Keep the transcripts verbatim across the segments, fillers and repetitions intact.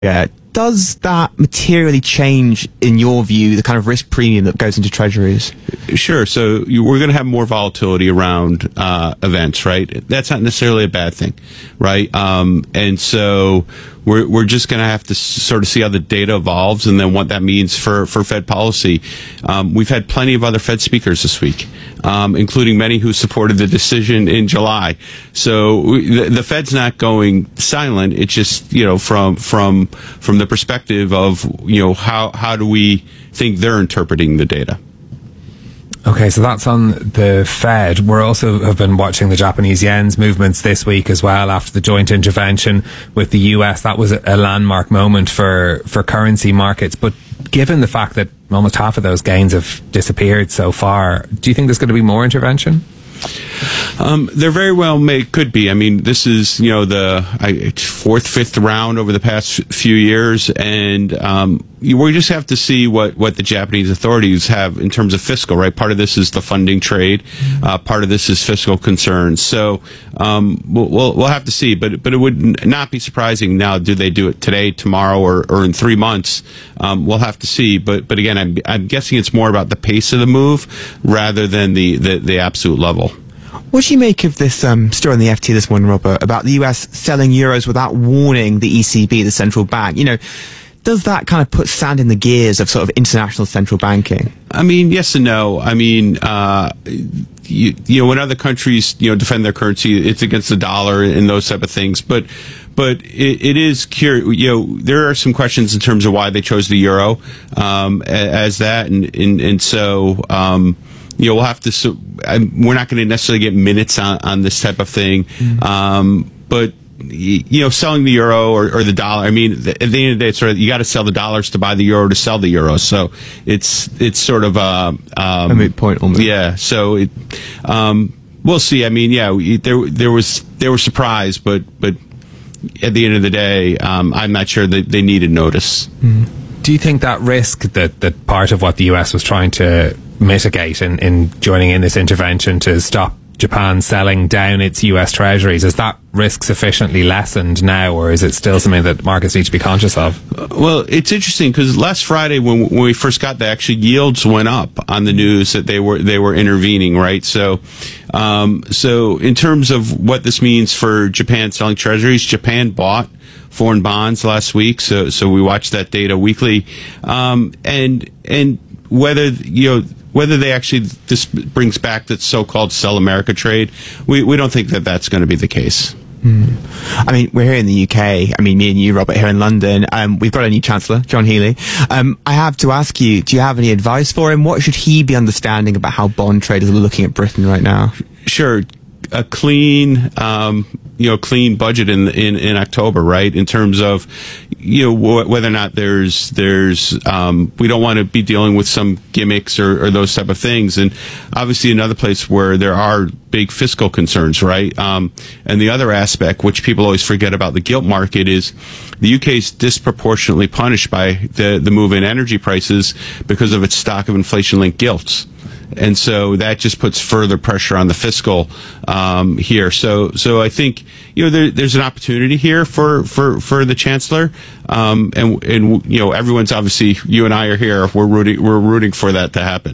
Yeah. Does that materially change, in your view, the kind of risk premium that goes into treasuries? Sure. So you, we're going to have more volatility around uh, events, right? That's not necessarily a bad thing, right? Um, and so we're we're just going to have to sort of see how the data evolves and then what that means for, for Fed policy. Um, we've had plenty of other Fed speakers this week, um, including many who supported the decision in July. So we, the, the Fed's not going silent. It's just, you know, from from from the perspective of, you know, how how do we think they're interpreting the data. Okay, so that's on the Fed. We're also have been watching the Japanese yen's movements this week as well after the joint intervention with the U S. That was a landmark moment for, for currency markets. But given the fact that almost half of those gains have disappeared so far, do you think there's going to be more intervention? Um, there very well may could be. I mean, this is, you know, the I, fourth, fifth round over the past few years, and um, you, we just have to see what, what the Japanese authorities have in terms of fiscal. Right, part of this is the funding trade, uh, part of this is fiscal concerns. So um, we'll, we'll we'll have to see. But but it would not be surprising. Now, do they do it today, tomorrow, or, or in three months? Um, we'll have to see. But but again, I'm I'm guessing it's more about the pace of the move rather than the the, the absolute level. What do you make of this um, story on the F T this morning, Robert, about the U S selling euros without warning the E C B, the central bank? You know, does that kind of put sand in the gears of sort of international central banking? I mean, yes and no. I mean, uh, you, you know, when other countries, you know, defend their currency, it's against the dollar and those type of things. But, but it, it is curious. You know, there are some questions in terms of why they chose the euro um, as that, and and, and so. Um, You know, we'll have to. So, we're not going to necessarily get minutes on, on this type of thing, mm-hmm. um, but you know, selling the euro or, or the dollar. I mean, at the end of the day, it's sort of you got to sell the dollars to buy the euro to sell the euro. So it's it's sort of a um, a moot point almost. Yeah. So it, um, we'll see. I mean, yeah, we, there there was they were surprised, but but at the end of the day, um, I'm not sure that they needed notice. Mm-hmm. Do you think that risk that that part of what the U S was trying to mitigate in, in joining in this intervention to stop Japan selling down its U S treasuries, is that risk sufficiently lessened now, or is it still something that markets need to be conscious of? Well, it's interesting because last Friday when, when we first got there, actually yields went up on the news that they were they were intervening, right? So, um, so in terms of what this means for Japan selling treasuries, Japan bought foreign bonds last week, so so we watched that data weekly, um, and and whether you know. Whether they actually, this brings back that so-called Sell America trade, we, we don't think that that's going to be the case. Mm. I mean, we're here in the U K. I mean, me and you, Robert, here in London. Um, we've got a new Chancellor, John Healey. Um, I have to ask you, do you have any advice for him? What should he be understanding about how bond traders are looking at Britain right now? Sure. A clean, um, you know, clean budget in, in, in October, right? In terms of, you know, wh- whether or not there's, there's, um, we don't want to be dealing with some gimmicks or, or those type of things. And obviously another place where there are big fiscal concerns, right? Um, and the other aspect, which people always forget about the gilt market, is the U K is disproportionately punished by the, the move in energy prices because of its stock of inflation-linked gilts. And so that just puts further pressure on the fiscal um, here. So, so I think you know there, there's an opportunity here for for, for the chancellor, um, and and you know everyone's obviously you and I are here. We're rooting we're rooting for that to happen.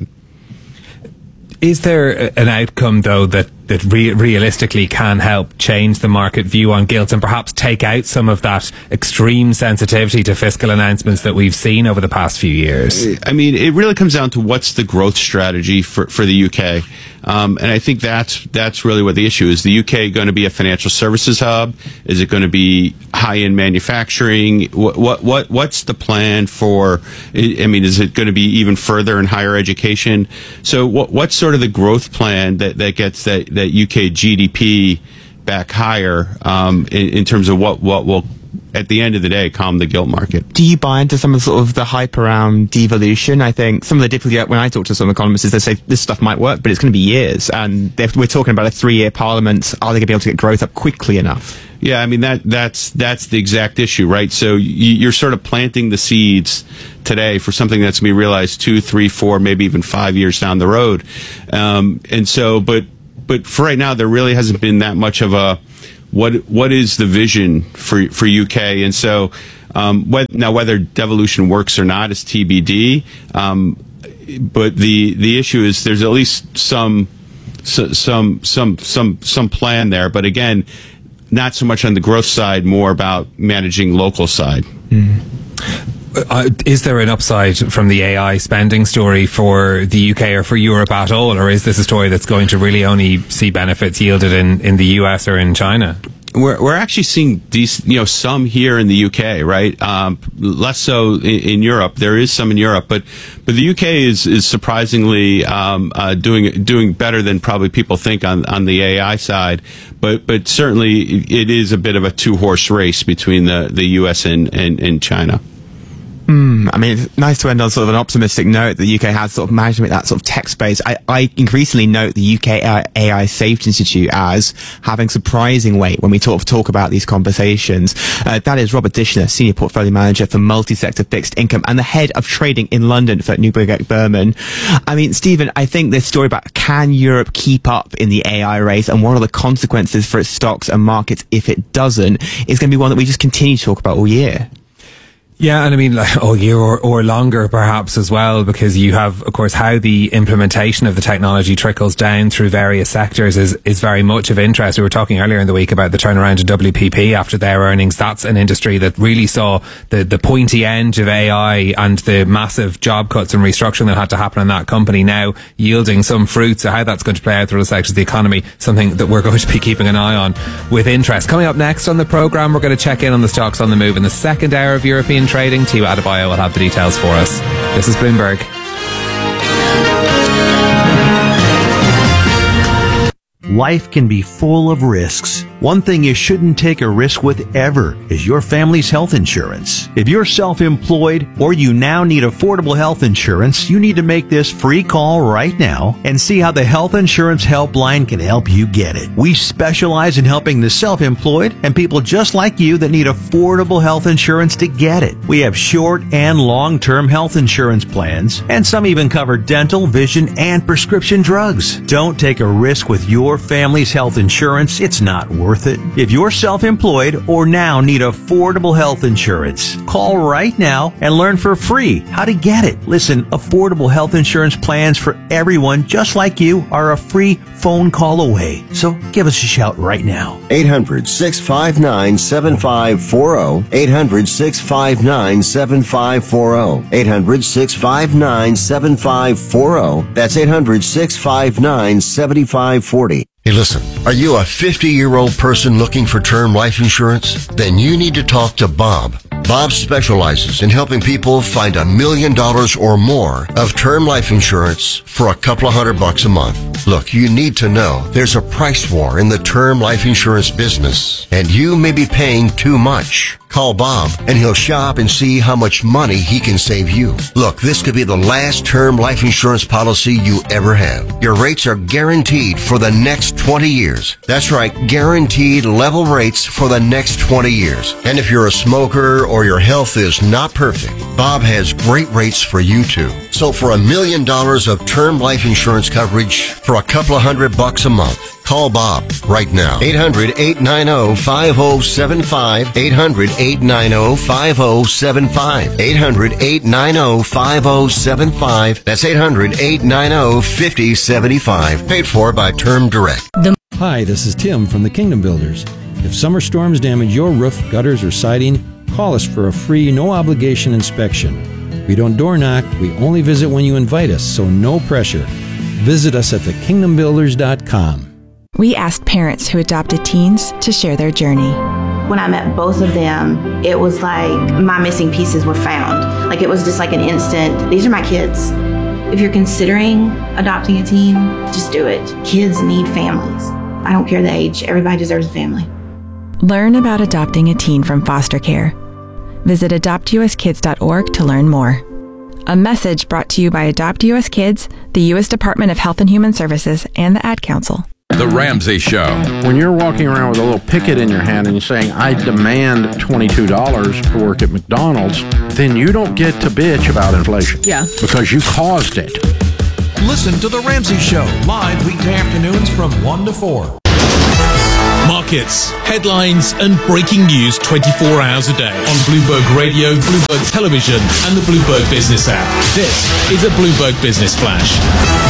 Is there an outcome, though, that, that re- realistically can help change the market view on gilts and perhaps take out some of that extreme sensitivity to fiscal announcements that we've seen over the past few years? I mean, it really comes down to what's the growth strategy for, for the U K. Um, and I think that's that's really what the issue is. The U K going to be a financial services hub? Is it going to be high-end manufacturing? What what what what's the plan for? I mean, is it going to be even further in higher education? So what what's sort of the growth plan that, that gets that, that U K G D P back higher um, in, in terms of what what will at the end of the day calm the gilt market? Do you buy into some of sort of the hype around devolution? I think some of the difficulty when I talk to some economists is they say this stuff might work, but it's going to be years, and we're talking about a three-year parliament. Are they going to be able to get growth up quickly enough? Yeah, I mean that that's that's the exact issue, right? So you're sort of planting the seeds today for something that's going to be realized two, three, four, maybe even five years down the road. Um, and so, but but for right now, there really hasn't been that much of a what what is the vision for for U K, and so Um, wh- now, whether devolution works or not is T B D. Um, but the the issue is there's at least some so, some some some some plan there. But again, not so much on the growth side, more about managing local side. Mm. Uh, is there an upside from the A I spending story for the U K or for Europe at all, or is this a story that's going to really only see benefits yielded in, in the U S or in China? We're we're actually seeing these, you know, some here in the U K, right? Um, less so in, in Europe. There is some in Europe, but but the U K is is surprisingly um, uh, doing doing better than probably people think on on the A I side. But but certainly it is a bit of a two horse race between the the U S and and, and China. Mm, I mean, it's nice to end on sort of an optimistic note. The U K has sort of managed to make that sort of tech space. I, I increasingly note the U K A I Safety Institute as having surprising weight when we talk, talk about these conversations. Uh, that is Robert Dishner, Senior Portfolio Manager for Multi-Sector Fixed Income and the Head of Trading in London for Neuberger Berman. I mean, Stephen, I think this story about can Europe keep up in the A I race and what are the consequences for its stocks and markets if it doesn't is going to be one that we just continue to talk about all year. Yeah, and I mean, like, all year or, or longer perhaps as well, because you have, of course, how the implementation of the technology trickles down through various sectors is, is very much of interest. We were talking earlier in the week about the turnaround in W P P after their earnings. That's an industry that really saw the, the pointy end of A I and the massive job cuts and restructuring that had to happen in that company now yielding some fruit. So how that's going to play out through the sectors of the economy, something that we're going to be keeping an eye on with interest. Coming up next on the programme, we're going to check in on the stocks on the move in the second hour of European trading. Tio Adebayo will have the details for us. This is Bloomberg. Life can be full of risks. One thing you shouldn't take a risk with ever is your family's health insurance. If you're self-employed or you now need affordable health insurance, you need to make this free call right now and see how the Health Insurance Helpline can help you get it. We specialize in helping the self-employed and people just like you that need affordable health insurance to get it. We have short and long-term health insurance plans, and some even cover dental, vision, and prescription drugs. Don't take a risk with your family's health insurance. It's not worth it. If you're self-employed or now need affordable health insurance, call right now and learn for free how to get it. Listen, affordable health insurance plans for everyone just like you are a free phone call away. So give us a shout right now. eight hundred, six five nine, seven five four zero. eight hundred, six five nine, seven five four zero. eight hundred, six five nine, seven five four zero. That's eight hundred, six five nine, seven five four zero. Hey, listen, are you a fifty-year-old person looking for term life insurance? Then you need to talk to Bob. Bob specializes in helping people find a million dollars or more of term life insurance for a couple of hundred bucks a month. Look, you need to know there's a price war in the term life insurance business, and you may be paying too much. Call Bob, and he'll shop and see how much money he can save you. Look, this could be the last term life insurance policy you ever have. Your rates are guaranteed for the next twenty years. That's right, guaranteed level rates for the next twenty years. And if you're a smoker or your health is not perfect, Bob has great rates for you too. So for a million dollars of term life insurance coverage for a couple of hundred bucks a month, call Bob right now. eight hundred, eight nine zero, five zero seven five. eight hundred, eight nine zero, five zero seven five. eight hundred, eight nine zero, five zero seven five. That's eight hundred, eight nine zero, five zero seven five. Paid for by Term Direct. Hi, this is Tim from the Kingdom Builders. If summer storms damage your roof, gutters, or siding, call us for a free, no-obligation inspection. We don't door knock, we only visit when you invite us, so no pressure. Visit us at the kingdom builders dot com. We asked parents who adopted teens to share their journey. When I met both of them, it was like my missing pieces were found. Like it was just like an instant, these are my kids. If you're considering adopting a teen, just do it. Kids need families. I don't care the age, everybody deserves a family. Learn about adopting a teen from foster care. Visit adopt u s kids dot org to learn more. A message brought to you by Adopt U S Kids, the U S Department of Health and Human Services, and the Ad Council. The Ramsey Show. When you're walking around with a little picket in your hand and you're saying, I demand twenty-two dollars to work at McDonald's, then you don't get to bitch about inflation. Yeah. Because you caused it. Listen to The Ramsey Show, live weekday afternoons from one to four. Markets, headlines and breaking news twenty-four hours a day on Bloomberg Radio, Bloomberg Television and the Bloomberg Business app. This is a Bloomberg Business Flash.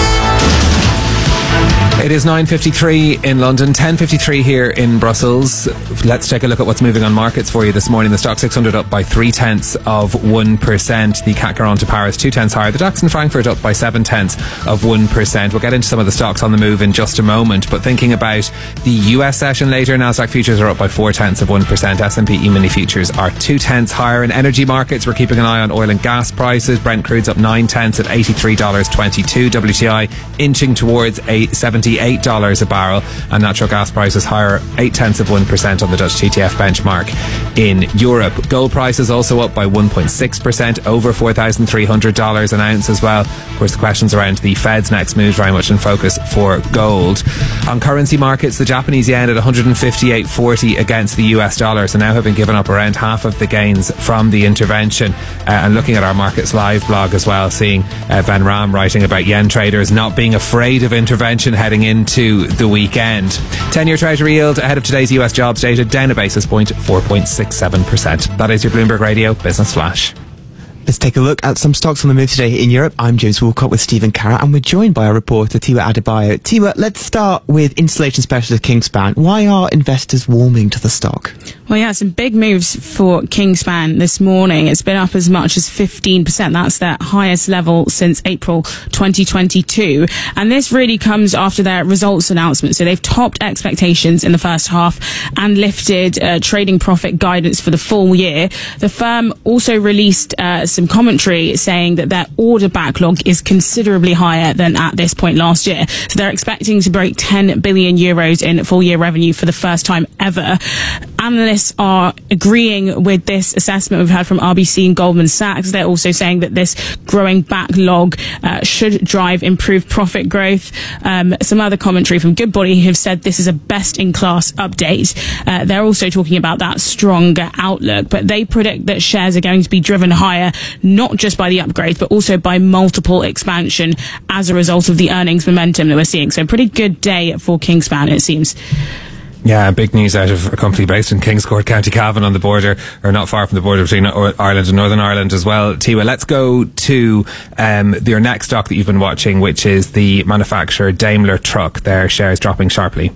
It is nine fifty-three in London, ten fifty-three here in Brussels. Let's take a look at what's moving on markets for you this morning. The Stock six hundred up by three tenths of one percent. The C A C Quarante Paris two tenths higher. The DAX in Frankfurt up by seven tenths of one percent. We'll get into some of the stocks on the move in just a moment. But thinking about the U S session later, Nasdaq futures are up by four tenths of one percent. S and P E-mini futures are two tenths higher. In energy markets, we're keeping an eye on oil and gas prices. Brent crude's up nine tenths at eighty-three dollars twenty-two. W T I inching towards a seventy-eight dollars a barrel, and natural gas prices higher eight tenths of one percent on the Dutch T T F benchmark in Europe. Gold prices also up by one point six percent, over four thousand three hundred dollars an ounce as well. Of course, the questions around the Fed's next move very much in focus for gold. On currency markets, the Japanese yen at one hundred fifty-eight forty against the U S dollar, so now having given up around half of the gains from the intervention. Uh, and looking at our Markets Live blog as well, seeing uh, Ben Ram writing about yen traders not being afraid of intervention heading into the weekend. ten-year Treasury yield ahead of today's U S jobs data down a basis point, four point six seven percent. That is your Bloomberg Radio Business Flash. Let's take a look at some stocks on the move today in Europe. I'm James Woolcott with Stephen Carrott, and we're joined by our reporter Tiwa Adebayo. Tiwa, let's start with installation specialist Kingspan. Why are investors warming to the stock? Well, yeah, some big moves for Kingspan this morning. It's been up as much as fifteen percent. That's their highest level since April twenty twenty-two. And this really comes after their results announcement. So they've topped expectations in the first half and lifted uh, trading profit guidance for the full year. The firm also released uh, some commentary saying that their order backlog is considerably higher than at this point last year. So they're expecting to break ten billion euros in full year revenue for the first time ever. Analysts are agreeing with this assessment we've heard from R B C and Goldman Sachs. They're also saying that this growing backlog uh, should drive improved profit growth. Um, some other commentary from Goodbody have said this is a best-in-class update. Uh, they're also talking about that stronger outlook, but they predict that shares are going to be driven higher, not just by the upgrades, but also by multiple expansion as a result of the earnings momentum that we're seeing. So a pretty good day for Kingspan, it seems. Yeah, big news out of a company based in Kingscourt, County Cavan, on the border, or not far from the border between Ireland and Northern Ireland as well. Tiwa, let's go to um, your next stock that you've been watching, which is the manufacturer Daimler Truck. Their shares dropping sharply.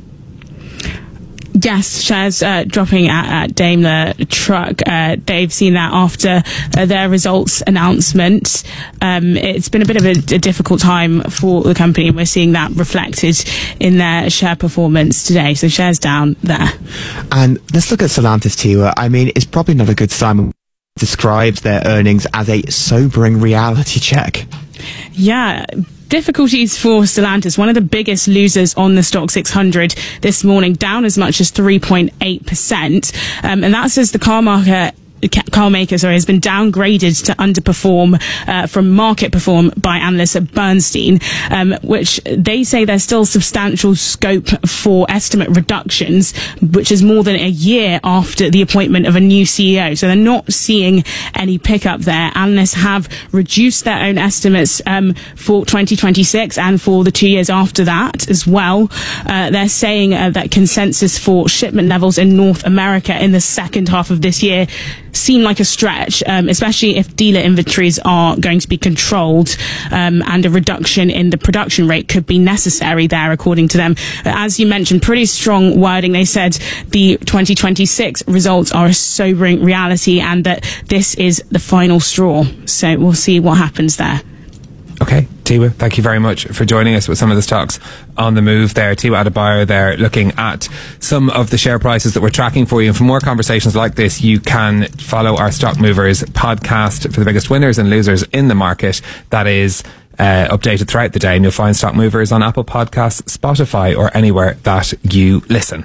Yes, shares uh, dropping at, at Daimler Truck. Uh, they've seen that after uh, their results announcement. Um, it's been a bit of a, a difficult time for the company, and we're seeing that reflected in their share performance today. So shares down there. And let's look at Stellantis, Tiwa. I mean, it's probably not a good sign when describes their earnings as a sobering reality check. Yeah. Difficulties for Stellantis, one of the biggest losers on the Stock six hundred this morning, down as much as three point eight percent. Um, and that's as the car market car maker sorry, has been downgraded to underperform uh, from market perform by analysts at Bernstein, um, which they say there's still substantial scope for estimate reductions, which is more than a year after the appointment of a new C E O. So they're not seeing any pickup there. Analysts have reduced their own estimates um, for twenty twenty-six and for the two years after that as well. Uh, they're saying uh, that consensus for shipment levels in North America in the second half of this year seem like a stretch, um, especially if dealer inventories are going to be controlled, um, and a reduction in the production rate could be necessary there, according to them. As you mentioned, pretty strong wording. They said the twenty twenty-six results are a sobering reality and that this is the final straw. So we'll see what happens there. Okay, Tiwa, thank you very much for joining us with some of the stocks on the move there. Tiwa Adebayo there, looking at some of the share prices that we're tracking for you. And for more conversations like this, you can follow our Stock Movers podcast for the biggest winners and losers in the market. That is uh, updated throughout the day, and you'll find Stock Movers on Apple Podcasts, Spotify, or anywhere that you listen.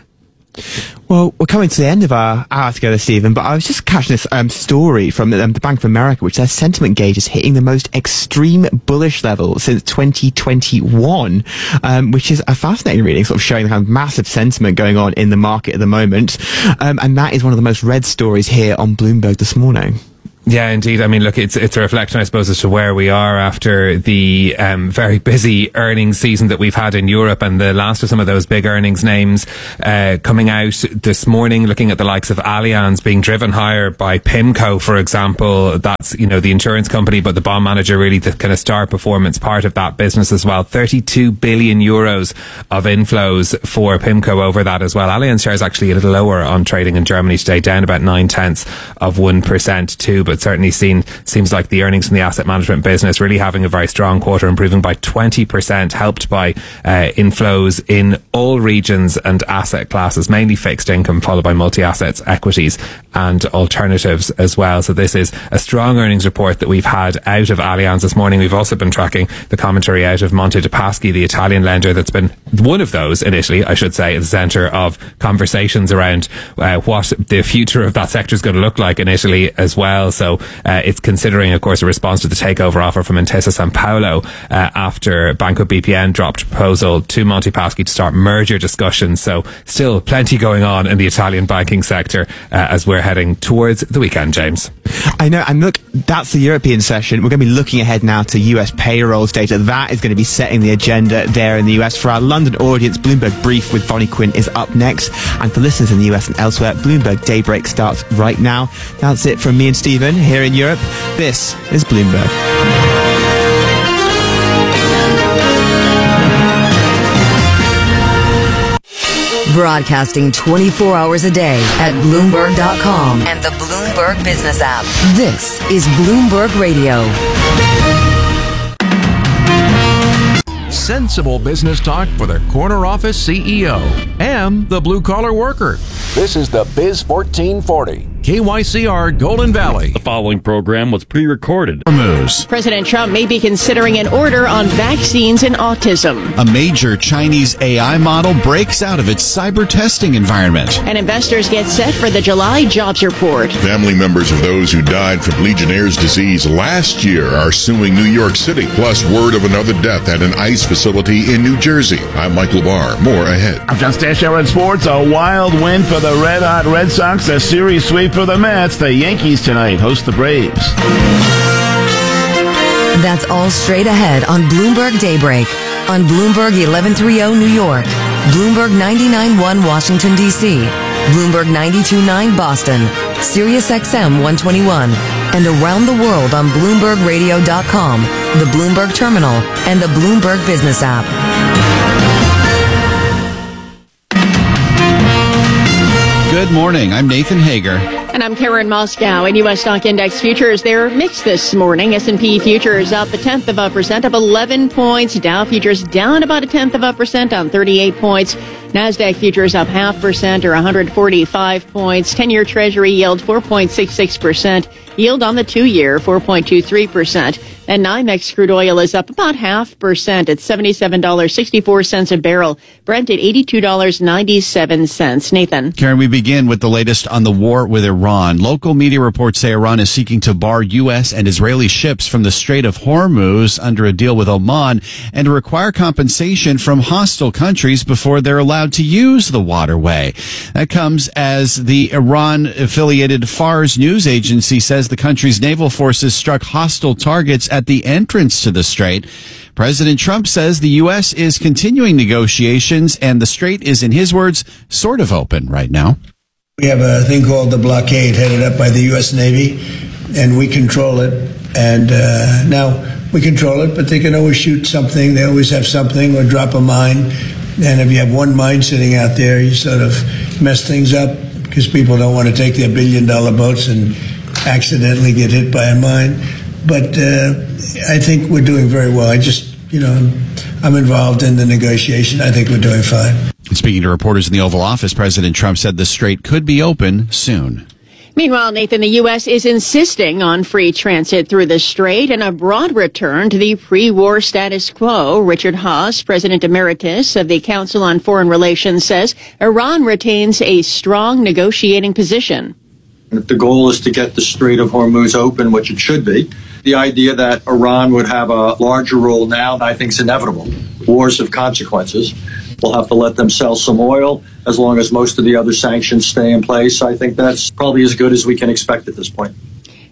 Well, we're coming to the end of our hour together, Stephen, but I was just catching this um, story from um, the Bank of America, which their sentiment gauge is hitting the most extreme bullish level since twenty twenty-one, um, which is a fascinating reading, sort of showing the kind of massive sentiment going on in the market at the moment. Um, and that is one of the most read stories here on Bloomberg this morning. Yeah, indeed. I mean, look, it's it's a reflection, I suppose, as to where we are after the um, very busy earnings season that we've had in Europe, and the last of some of those big earnings names uh, coming out this morning, looking at the likes of Allianz being driven higher by PIMCO, for example. That's, you know, the insurance company, but the bond manager really the kind of star performance part of that business as well. thirty-two billion euros of inflows for PIMCO over that as well. Allianz shares actually a little lower on trading in Germany today, down about nine tenths of one percent too, but certainly seen, seems like the earnings from the asset management business really having a very strong quarter, improving by twenty percent, helped by uh, inflows in all regions and asset classes, mainly fixed income, followed by multi-assets, equities and alternatives as well. So this is a strong earnings report that we've had out of Allianz this morning. We've also been tracking the commentary out of Monte dei Paschi, the Italian lender that's been one of those in Italy, I should say, at the centre of conversations around uh, what the future of that sector is going to look like in Italy as well. So uh, it's considering, of course, a response to the takeover offer from Intesa Sanpaolo uh, after Banco B P M dropped a proposal to Monte Paschi to start merger discussions. So still plenty going on in the Italian banking sector uh, as we're heading towards the weekend, James. I know, and look, that's the European session. We're going to be looking ahead now to U S payrolls data. That is going to be setting the agenda there in the U S. For our London audience, Bloomberg Brief with Bonnie Quinn is up next. And for listeners in the U S and elsewhere, Bloomberg Daybreak starts right now. That's it from me and Stephen here in Europe. This is Bloomberg. Broadcasting twenty-four hours a day at Bloomberg dot com and the Bloomberg Business app. This is Bloomberg Radio. Sensible business talk for the corner office C E O and the blue-collar worker. This is the Biz fourteen forty. K Y C R Golden Valley. The following program was pre-recorded. President Trump may be considering an order on vaccines and autism. A major Chinese A I model breaks out of its cyber testing environment. And investors get set for the July jobs report. Family members of those who died from Legionnaire's disease last year are suing New York City. Plus, word of another death at an ICE facility in New Jersey. I'm Michael Barr. More ahead. I'm John Stashower in sports. A wild win for the Red Hot Red Sox. A series sweep for the Mets. The Yankees tonight host the Braves. That's all straight ahead on Bloomberg Daybreak. On Bloomberg eleven thirty New York, Bloomberg ninety-nine point one Washington, D C, Bloomberg ninety-two point nine Boston, Sirius X M one twenty-one, and around the world on Bloomberg Radio dot com, the Bloomberg Terminal, and the Bloomberg Business app. Good morning. I'm Nathan Hager. And I'm Karen Moscow. In U S stock index futures, they're mixed this morning. S and P futures up a tenth of a percent, up eleven points. Dow futures down about a tenth of a percent on thirty-eight points. NASDAQ futures up half percent or one hundred forty-five points. ten-year Treasury yield four point six six percent. Yield on the two-year four point two three percent. And NYMEX crude oil is up about half percent at seventy-seven dollars and sixty-four cents a barrel. Brent at eighty-two dollars and ninety-seven cents. Nathan. Karen, we begin with the latest on the war with Iran. Local media reports say Iran is seeking to bar U S and Israeli ships from the Strait of Hormuz under a deal with Oman and to require compensation from hostile countries before they're allowed to use the waterway. That comes as the Iran-affiliated Fars news agency says the country's naval forces struck hostile targets at the entrance to the strait. President Trump says the U S is continuing negotiations and the strait is, in his words, sort of open right now. We have a thing called the blockade headed up by the U S Navy, and we control it. And uh, now we control it, but they can always shoot something. They always have something or drop a mine. And if you have one mine sitting out there, you sort of mess things up because people don't want to take their billion-dollar boats and accidentally get hit by a mine. But uh, I think we're doing very well. I just, you know, I'm involved in the negotiation. I think we're doing fine. Speaking to reporters in the Oval Office, President Trump said the strait could be open soon. Meanwhile, Nathan, the U S is insisting on free transit through the strait and a broad return to the pre-war status quo. Richard Haass, President Emeritus of the Council on Foreign Relations, says Iran retains a strong negotiating position. If the goal is to get the Strait of Hormuz open, which it should be, the idea that Iran would have a larger role now, I think is inevitable. Wars have consequences. We'll have to let them sell some oil as long as most of the other sanctions stay in place. I think that's probably as good as we can expect at this point.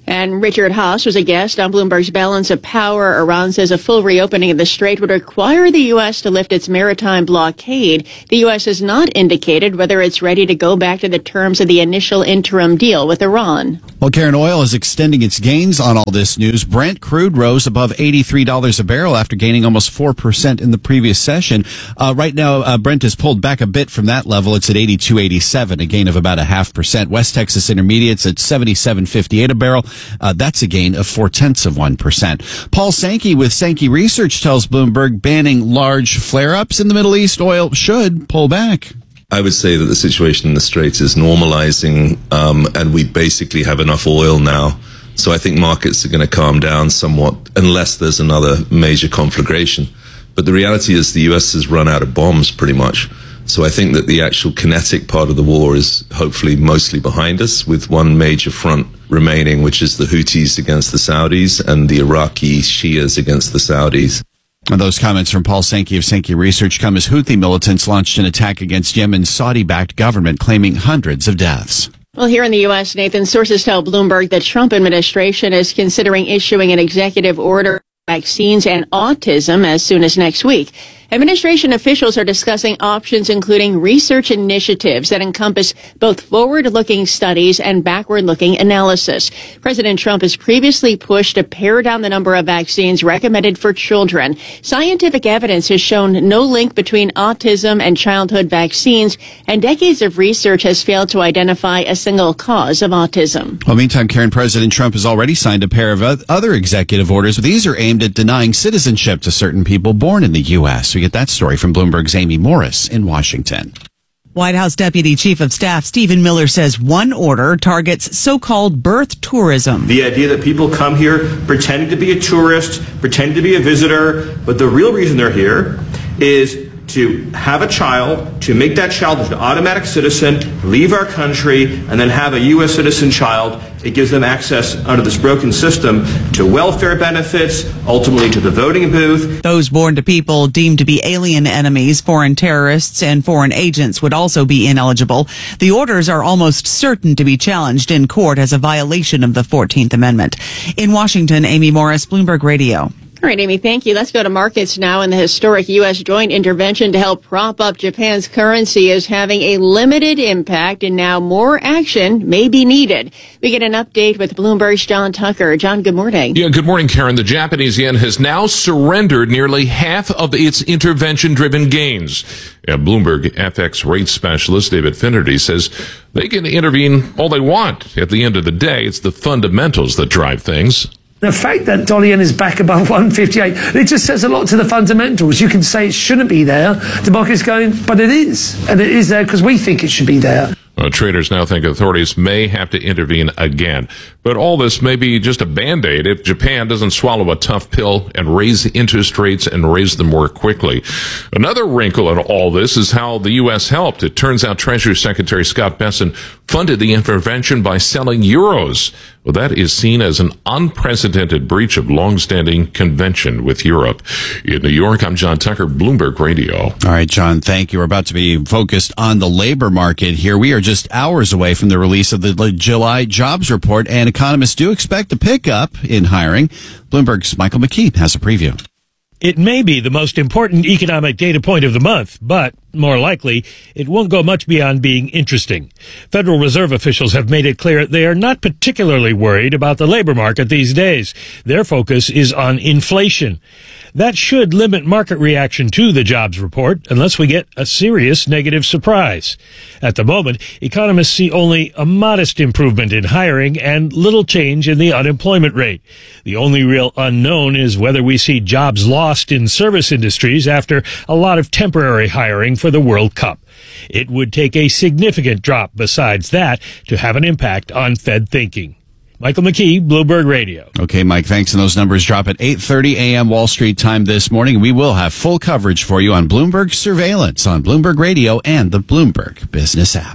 And Richard Haas was a guest on Bloomberg's Balance of Power. Iran says a full reopening of the strait would require the U S to lift its maritime blockade. The U S has not indicated whether it's ready to go back to the terms of the initial interim deal with Iran. Well, Karen, oil is extending its gains on all this news. Brent crude rose above eighty-three dollars a barrel after gaining almost four percent in the previous session. Uh, right now, uh, Brent has pulled back a bit from that level. It's at eighty-two eighty-seven, a gain of about a half percent. West Texas Intermediates at seventy-seven fifty-eight a barrel. Uh, that's a gain of four tenths of one percent. Paul Sankey with Sankey Research tells Bloomberg banning large flare-ups in the Middle East. Oil should pull back. I would say that the situation in the Straits is normalizing, um, and we basically have enough oil now. So I think markets are going to calm down somewhat unless there's another major conflagration. But the reality is the U S has run out of bombs pretty much. So I think that the actual kinetic part of the war is hopefully mostly behind us, with one major front remaining, which is the Houthis against the Saudis and the Iraqi Shias against the Saudis. And those comments from Paul Sankey of Sankey Research come as Houthi militants launched an attack against Yemen's Saudi-backed government, claiming hundreds of deaths. Well, here in the U S, Nathan, sources tell Bloomberg the Trump administration is considering issuing an executive order on vaccines and autism as soon as next week. Administration officials are discussing options including research initiatives that encompass both forward-looking studies and backward-looking analysis. President Trump has previously pushed to pare down the number of vaccines recommended for children. Scientific evidence has shown no link between autism and childhood vaccines, and decades of research has failed to identify a single cause of autism. Well, meantime, Karen, President Trump has already signed a pair of other executive orders. These are aimed at denying citizenship to certain people born in the U S. We get that story from Bloomberg's Amy Morris in Washington. White House Deputy Chief of Staff Stephen Miller says one order targets so-called birth tourism. The idea that people come here pretending to be a tourist, pretending to be a visitor, but the real reason they're here is to have a child, to make that child an automatic citizen, leave our country, and then have a U S citizen child. It gives them access under this broken system to welfare benefits, ultimately to the voting booth. Those born to people deemed to be alien enemies, foreign terrorists, and foreign agents would also be ineligible. The orders are almost certain to be challenged in court as a violation of the fourteenth Amendment. In Washington, Amy Morris, Bloomberg Radio. All right, Amy, thank you. Let's go to markets now. And the historic U S joint intervention to help prop up Japan's currency is having a limited impact, and now more action may be needed. We get an update with Bloomberg's John Tucker. John, good morning. Yeah, good morning, Karen. The Japanese yen has now surrendered nearly half of its intervention-driven gains. Yeah, Bloomberg F X rate specialist David Finnerty says they can intervene all they want. At the end of the day, it's the fundamentals that drive things. The fact that dollar yen is back above one fifty-eight, it just says a lot to the fundamentals. You can say it shouldn't be there. The market's going, but it is. And it is there because we think it should be there. Uh, traders now think authorities may have to intervene again. But all this may be just a Band-Aid if Japan doesn't swallow a tough pill and raise interest rates and raise them more quickly. Another wrinkle in all this is how the U S helped. It turns out Treasury Secretary Scott Bessent funded the intervention by selling euros. Well, that is seen as an unprecedented breach of longstanding convention with Europe. In New York, I'm John Tucker, Bloomberg Radio. All right, John, thank you. We're about to be focused on the labor market here. We are just hours away from the release of the July jobs report, and economists do expect a pickup in hiring. Bloomberg's Michael McKee has a preview. It may be the most important economic data point of the month, but more likely, it won't go much beyond being interesting. Federal Reserve officials have made it clear they are not particularly worried about the labor market these days. Their focus is on inflation. That should limit market reaction to the jobs report unless we get a serious negative surprise. At the moment, economists see only a modest improvement in hiring and little change in the unemployment rate. The only real unknown is whether we see jobs lost in service industries after a lot of temporary hiring for the World Cup. It would take a significant drop besides that to have an impact on Fed thinking. Michael McKee, Bloomberg Radio. Okay, Mike, thanks. And those numbers drop at eight thirty a.m. Wall Street time this morning. We will have full coverage for you on Bloomberg Surveillance on Bloomberg Radio and the Bloomberg Business app.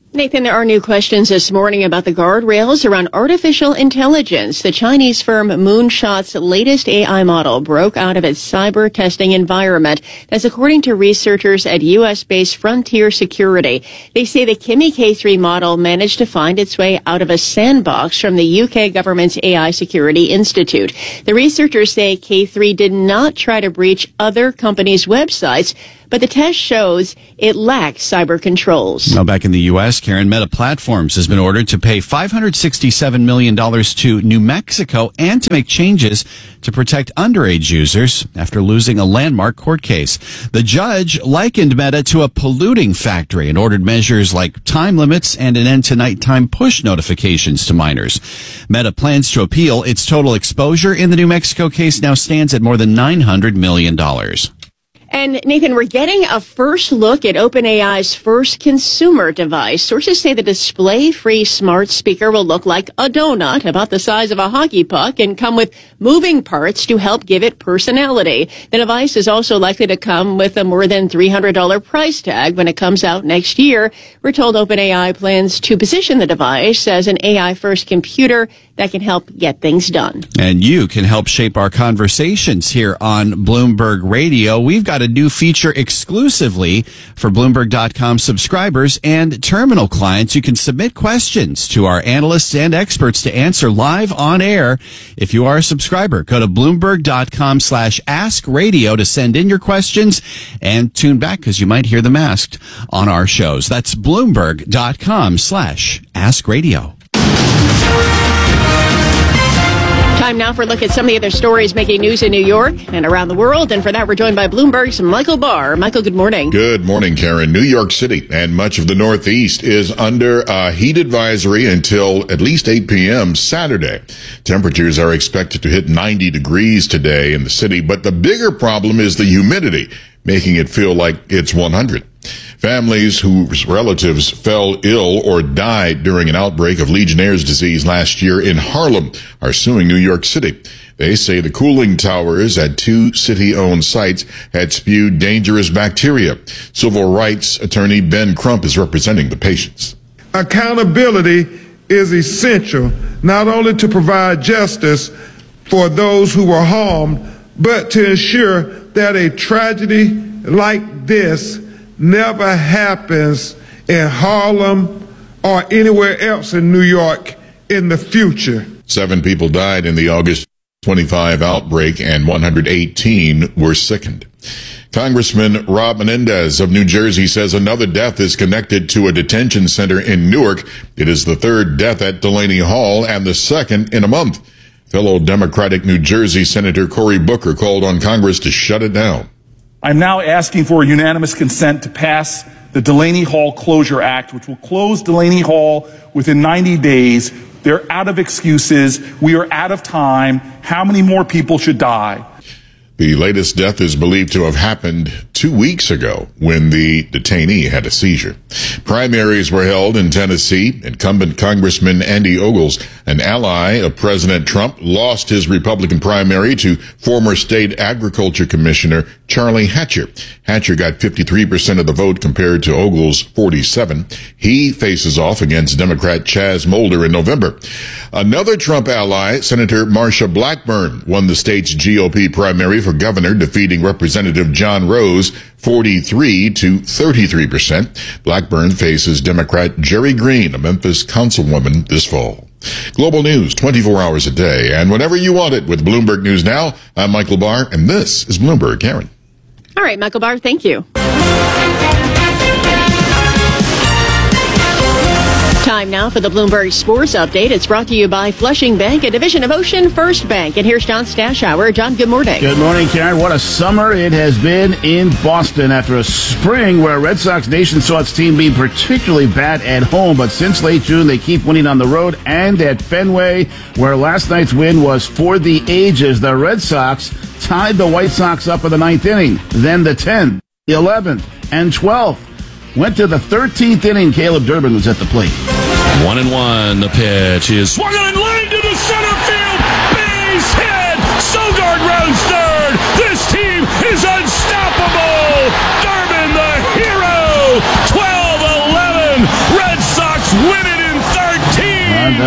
Nathan, there are new questions this morning about the guardrails around artificial intelligence. The Chinese firm Moonshot's latest A I model broke out of its cyber testing environment. That's according to researchers at U S-based Frontier Security. They say the Kimi K three model managed to find its way out of a sandbox from the U K government's A I Security Institute. The researchers say K three did not try to breach other companies' websites, but the test shows it lacks cyber controls. Now, back in the U S, Karen, Meta Platforms has been ordered to pay five hundred sixty-seven million dollars to New Mexico and to make changes to protect underage users after losing a landmark court case. The judge likened Meta to a polluting factory and ordered measures like time limits and an end to nighttime push notifications to minors. Meta plans to appeal. Its total exposure in the New Mexico case now stands at more than nine hundred million dollars. And Nathan, we're getting a first look at OpenAI's first consumer device. Sources say the display-free smart speaker will look like a donut, about the size of a hockey puck, and come with moving parts to help give it personality. The device is also likely to come with a more than three hundred dollars price tag when it comes out next year. We're told OpenAI plans to position the device as an A I-first computer that can help get things done. And you can help shape our conversations here on Bloomberg Radio. We've got a new feature exclusively for Bloomberg dot com subscribers and terminal clients. You can submit questions to our analysts and experts to answer live on air. If you are a subscriber, go to Bloomberg dot com slash ask radio to send in your questions and tune back because you might hear them asked on our shows. That's Bloomberg dot com slash ask radio. Time now for a look at some of the other stories making news in New York and around the world. And for that, we're joined by Bloomberg's Michael Barr. Michael, good morning. Good morning, Karen. New York City and much of the Northeast is under a heat advisory until at least eight p.m. Saturday. Temperatures are expected to hit ninety degrees today in the city, but the bigger problem is the humidity, making it feel like it's one hundred. Families whose relatives fell ill or died during an outbreak of Legionnaire's disease last year in Harlem are suing New York City. They say the cooling towers at two city-owned sites had spewed dangerous bacteria. Civil rights attorney Ben Crump is representing the patients. Accountability is essential, not only to provide justice for those who were harmed, but to ensure that a tragedy like this never happens in Harlem or anywhere else in New York in the future. Seven people died in the August twenty-five outbreak and one hundred eighteen were sickened. Congressman Rob Menendez of New Jersey says another death is connected to a detention center in Newark. It is the third death at Delaney Hall and the second in a month. Fellow Democratic New Jersey Senator Cory Booker called on Congress to shut it down. I'm now asking for unanimous consent to pass the Delaney Hall Closure Act, which will close Delaney Hall within ninety days. They're out of excuses. We are out of time. How many more people should die? The latest death is believed to have happened two weeks ago when the detainee had a seizure. Primaries were held in Tennessee. Incumbent Congressman Andy Ogles, an ally of President Trump, lost his Republican primary to former State Agriculture Commissioner Charlie Hatcher. Hatcher got fifty-three percent of the vote compared to Ogles' forty-seven. He faces off against Democrat Chaz Mulder in November. Another Trump ally, Senator Marsha Blackburn, won the state's G O P primary for governor, defeating Representative John Rose forty-three to thirty-three percent. Blackburn faces Democrat Jerry Green, a Memphis councilwoman, this fall. Global news twenty-four hours a day and whenever you want it with Bloomberg News Now. I'm Michael Barr, and this is Bloomberg. Karen. All right, Michael Barr, thank you. Time now for the Bloomberg Sports Update. It's brought to you by Flushing Bank, a division of Ocean First Bank. And here's John Stashower. John, good morning. Good morning, Karen. What a summer it has been in Boston after a spring where Red Sox Nation saw its team be particularly bad at home. But since late June, they keep winning on the road and at Fenway, where last night's win was for the ages. The Red Sox tied the White Sox up in the ninth inning. Then the tenth, the eleventh, and twelfth. Went to the thirteenth inning. Caleb Durbin was at the plate. One and one. The pitch is swung on line to the center field. Base hit. Sogard rounds third. This team is unstoppable. Durbin, the hero. twelve eleven. Red Sox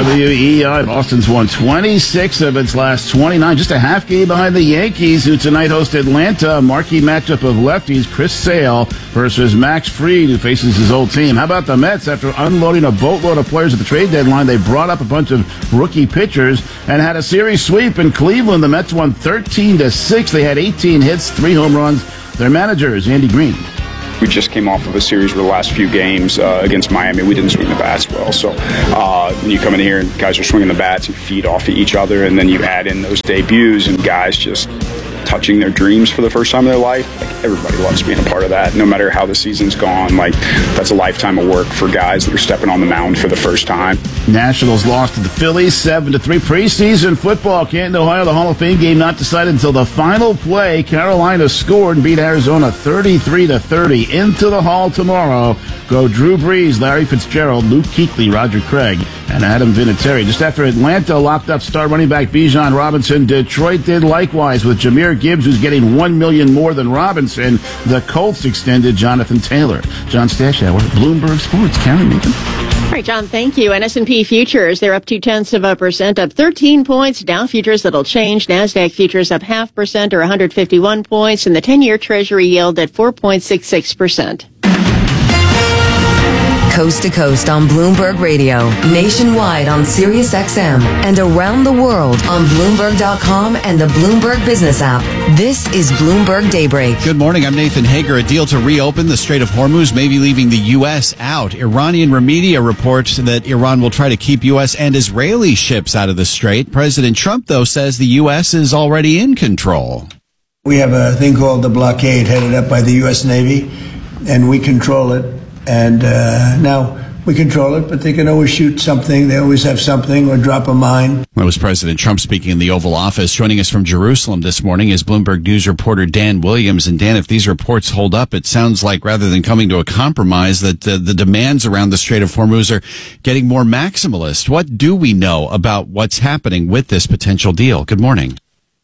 W E I. Boston's won twenty-six of its last twenty-nine, just a half game behind the Yankees, who tonight host Atlanta. A marquee matchup of lefties, Chris Sale versus Max Fried, who faces his old team. How about the Mets? After unloading a boatload of players at the trade deadline, they brought up a bunch of rookie pitchers and had a series sweep in Cleveland. The Mets won thirteen to six. They had eighteen hits, three home runs. Their manager is Andy Green. We just came off of a series where the last few games uh, against Miami, we didn't swing the bats well. So uh, when you come in here and guys are swinging the bats and feed off of each other, and then you add in those debuts and guys just touching their dreams for the first time in their life, like, everybody loves being a part of that. No matter how the season's gone, like, that's a lifetime of work for guys that are stepping on the mound for the first time. Nationals lost to the Phillies seven to three. Preseason football, Canton, Ohio, the Hall of Fame game not decided until the final play. Carolina scored and beat Arizona thirty-three to thirty. Into the Hall tomorrow go Drew Brees, Larry Fitzgerald, Luke Kuechly, Roger Craig, and Adam Vinatieri. Just after Atlanta locked up star running back Bijan Robinson, Detroit did likewise with Jahmyr Gibbs, who's getting one million dollars more than Robinson. The Colts extended Jonathan Taylor. John Stashower, Bloomberg Sports. Karen Nathan. All right, John, thank you. And S and P futures, they're up two tenths of a percent, up thirteen points. Dow futures, that'll change. NASDAQ futures up half percent or one hundred fifty-one points. And the ten-year Treasury yield at four point six six percent. Coast to coast on Bloomberg Radio, nationwide on Sirius X M, and around the world on Bloomberg dot com and the Bloomberg Business app. This is Bloomberg Daybreak. Good morning. I'm Nathan Hager. A deal to reopen the Strait of Hormuz may be leaving the U S out. Iranian media reports that Iran will try to keep U S and Israeli ships out of the strait. President Trump, though, says the U S is already in control. We have a thing called the blockade headed up by the U S Navy, and we control it. And uh, now we control it, but they can always shoot something. They always have something or drop a mine. That was President Trump speaking in the Oval Office. Joining us from Jerusalem this morning is Bloomberg News reporter Dan Williams. And Dan, if these reports hold up, it sounds like rather than coming to a compromise, that uh, the demands around the Strait of Hormuz are getting more maximalist. What do we know about what's happening with this potential deal? Good morning.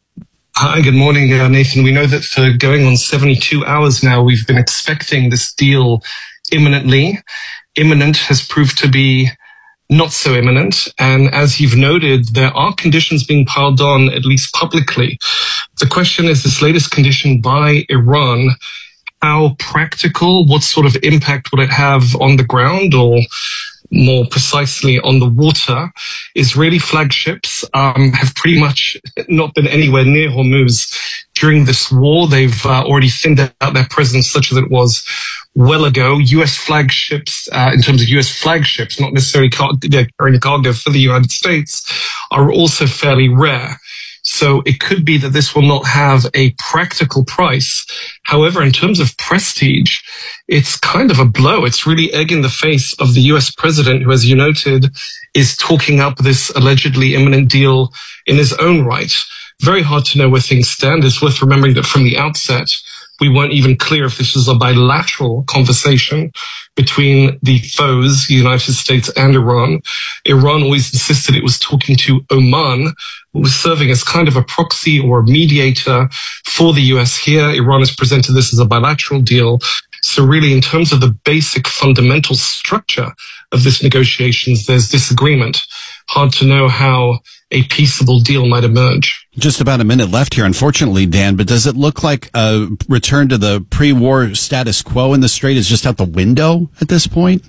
Hi, good morning, uh, Nathan. We know that for going on seventy-two hours now, we've been expecting this deal imminently. Imminent has proved to be not so imminent. And as you've noted, there are conditions being piled on, at least publicly. The question is this latest condition by Iran, how practical, what sort of impact will it have on the ground, or more precisely on the water? Israeli flagships um, have pretty much not been anywhere near Hormuz during this war. They've uh, already thinned out their presence such as it was well ago. U S flagships, uh, in terms of U S flagships, not necessarily car- carrying cargo for the United States, are also fairly rare. So it could be that this will not have a practical price. However, in terms of prestige, it's kind of a blow. It's really egg in the face of the U S president, who, as you noted, is talking up this allegedly imminent deal in his own right. Very hard to know where things stand. It's worth remembering that from the outset, we weren't even clear if this was a bilateral conversation between the foes, the United States and Iran. Iran always insisted it was talking to Oman, who was serving as kind of a proxy or a mediator for the U S here. Iran has presented this as a bilateral deal. So really, in terms of the basic fundamental structure of this negotiations, there's disagreement. Hard to know how a peaceable deal might emerge. Just about a minute left here, unfortunately, Dan, but does it look like a return to the pre-war status quo in the Strait is just out the window at this point?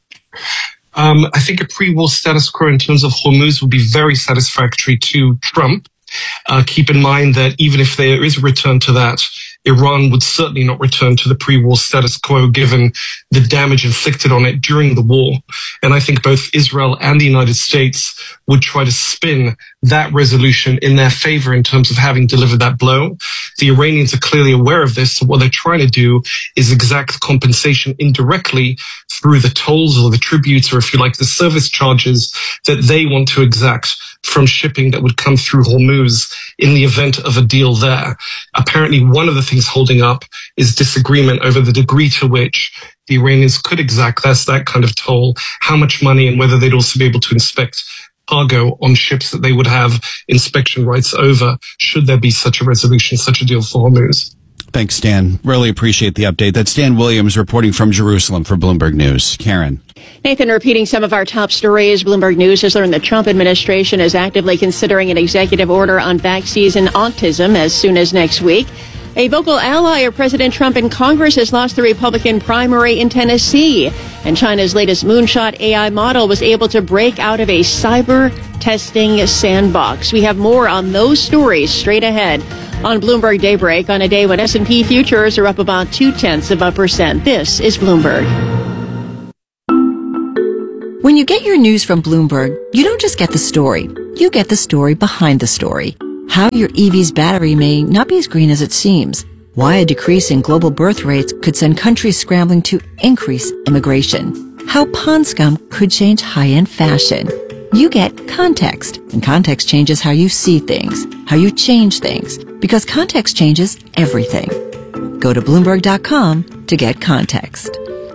Um, I think a pre-war status quo in terms of Hormuz would be very satisfactory to Trump. Uh, keep in mind that even if there is a return to that, Iran would certainly not return to the pre-war status quo given the damage inflicted on it during the war. And I think both Israel and the United States would try to spin that resolution in their favor in terms of having delivered that blow. The Iranians are clearly aware of this. So what they're trying to do is exact compensation indirectly through the tolls or the tributes, or if you like, the service charges that they want to exact from shipping that would come through Hormuz in the event of a deal there. Apparently, one of the things holding up is disagreement over the degree to which the Iranians could exact that's that kind of toll, how much money, and whether they'd also be able to inspect cargo on ships that they would have inspection rights over, should there be such a resolution, such a deal for Hormuz. Thanks, Stan. Really appreciate the update. That's Stan Williams reporting from Jerusalem for Bloomberg News. Karen. Nathan, repeating some of our top stories, Bloomberg News has learned the Trump administration is actively considering an executive order on vaccines and autism as soon as next week. A vocal ally of President Trump in Congress has lost the Republican primary in Tennessee. And China's latest moonshot A I model was able to break out of a cyber testing sandbox. We have more on those stories straight ahead on Bloomberg Daybreak on a day when S and P futures are up about two-tenths of a percent. This is Bloomberg. When you get your news from Bloomberg, you don't just get the story. You get the story behind the story. How your E V's battery may not be as green as it seems. Why a decrease in global birth rates could send countries scrambling to increase immigration. How pond scum could change high-end fashion. You get context, and context changes how you see things, how you change things, because context changes everything. Go to Bloomberg dot com to get context.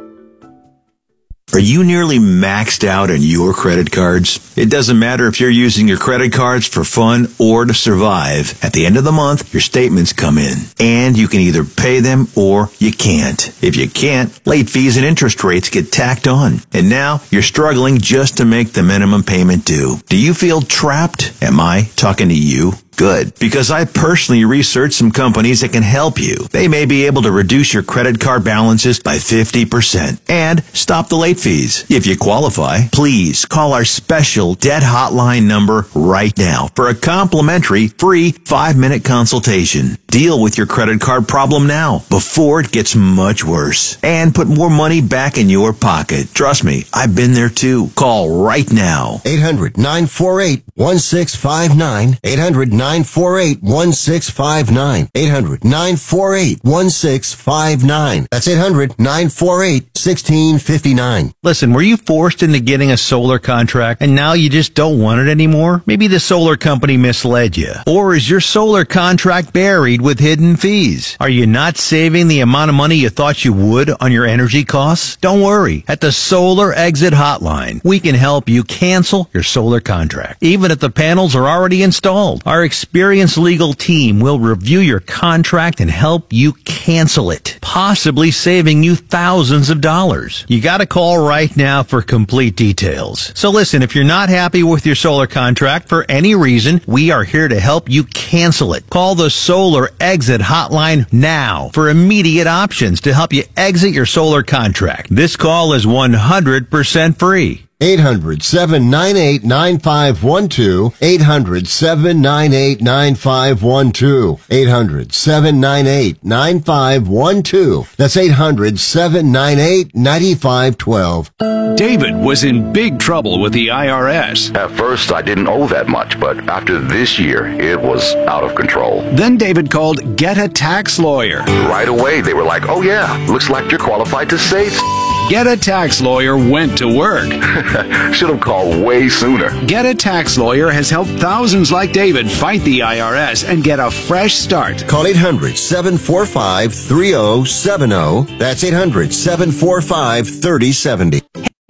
Are you nearly maxed out on your credit cards? It doesn't matter if you're using your credit cards for fun or to survive. At the end of the month, your statements come in, and you can either pay them or you can't. If you can't, late fees and interest rates get tacked on. And now you're struggling just to make the minimum payment due. Do you feel trapped? Am I talking to you? Good, because I personally researched some companies that can help you. They may be able to reduce your credit card balances by fifty percent and stop the late fees. If you qualify, please call our special debt hotline number right now for a complimentary free five-minute consultation. Deal with your credit card problem now before it gets much worse and put more money back in your pocket. Trust me, I've been there too. Call right now. eight hundred nine four eight one six five nine. eight hundred nine four eight one six five nine. eight hundred nine four eight one six five nine. That's eight hundred nine four eight one six five nine. Listen, were you forced into getting a solar contract and now you just don't want it anymore? Maybe the solar company misled you. Or is your solar contract buried with hidden fees? Are you not saving the amount of money you thought you would on your energy costs? Don't worry. At the Solar Exit Hotline, we can help you cancel your solar contract, even if the panels are already installed. Our experienced legal team will review your contract and help you cancel it, possibly saving you thousands of dollars. You got to call right now for complete details. So listen, if you're not happy with your solar contract for any reason, we are here to help you cancel it. Call the Solar Exit Hotline now for immediate options to help you exit your solar contract. This call is one hundred percent free. eight hundred seven nine eight nine five one two. eight hundred seven nine eight nine five one two. eight hundred seven nine eight nine five one two. That's eight hundred seven nine eight nine five one two. David was in big trouble with the I R S. At first, I didn't owe that much, but after this year, it was out of control. Then David called Get a Tax Lawyer. Right away, they were like, oh yeah, looks like you're qualified to say Get a Tax Lawyer went to work. Should have called way sooner. Get a Tax Lawyer has helped thousands like David fight the I R S and get a fresh start. Call eight hundred seven four five three zero seven zero. That's eight hundred seven four five three zero seven zero.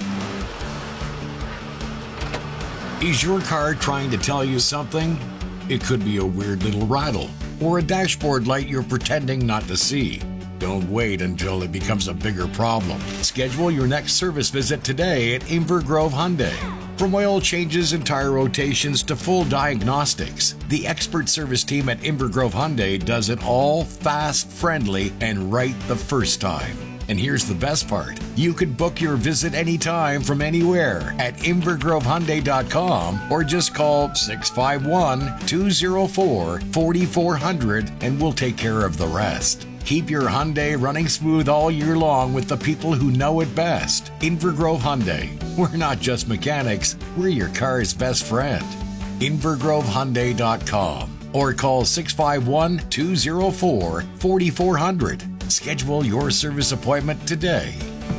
Is your car trying to tell you something? It could be a weird little rattle or a dashboard light you're pretending not to see. Don't wait until it becomes a bigger problem. Schedule your next service visit today at Inver Grove Hyundai. From oil changes and tire rotations to full diagnostics, the expert service team at Inver Grove Hyundai does it all fast, friendly, and right the first time. And here's the best part. You could book your visit anytime from anywhere at inver grove hyundai dot com or just call six five one, two zero four, four four zero zero and we'll take care of the rest. Keep your Hyundai running smooth all year long with the people who know it best. Inver Grove Hyundai. We're not just mechanics, we're your car's best friend. inver grove hyundai dot com or call six five one, two zero four, four four zero zero. Schedule your service appointment today.